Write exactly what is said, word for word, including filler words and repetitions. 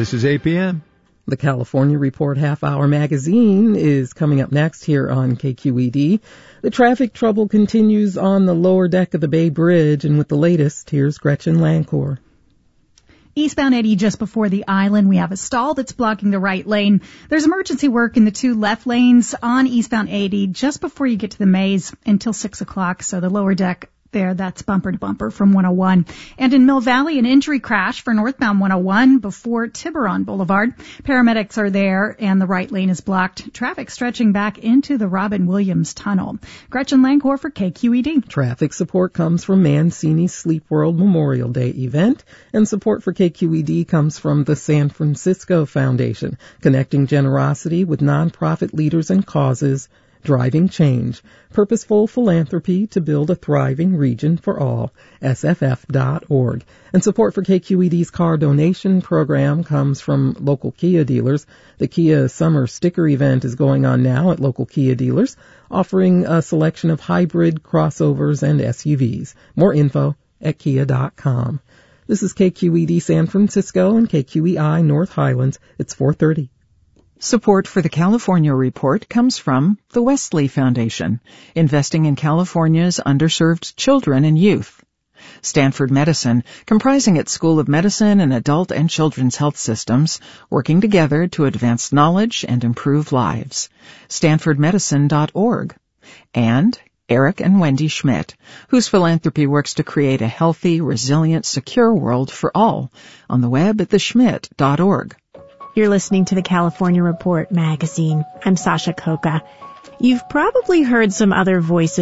This is A P M. The California Report half-hour magazine is coming up next here on K Q E D. The traffic trouble continues on the lower deck of the Bay Bridge, and with the latest, here's Gretchen Lancour. Eastbound eighty just before the island, we have a stall that's blocking the right lane. There's emergency work in the two left lanes on eastbound eighty just before you get to the maze until six o'clock, so the lower deck there, that's bumper to bumper from one oh one. And in Mill Valley, an injury crash for northbound one oh one before Tiburon Boulevard. Paramedics are there and the right lane is blocked. Traffic stretching back into the Robin Williams Tunnel. Gretchen Lancour for K Q E D. Traffic support comes from Mancini's Sleep World Memorial Day event, and support for K Q E D comes from the San Francisco Foundation, connecting generosity with nonprofit leaders and causes, driving change, purposeful philanthropy to build a thriving region for all, S F F dot org. And support for K Q E D's car donation program comes from local Kia dealers. The Kia Summer Sticker event is going on now at local Kia dealers, offering a selection of hybrid, crossovers, and S U Vs. More info at kia dot com. This is K Q E D San Francisco and K Q E I North Highlands. It's four thirty. Support for the California Report comes from the Wesley Foundation, investing in California's underserved children and youth. Stanford Medicine, comprising its School of Medicine and Adult and Children's Health Systems, working together to advance knowledge and improve lives. stanford medicine dot org. And Eric and Wendy Schmidt, whose philanthropy works to create a healthy, resilient, secure world for all, on the web at the schmidt dot org. You're listening to the California Report magazine. I'm Sasha Coca. You've probably heard some other voices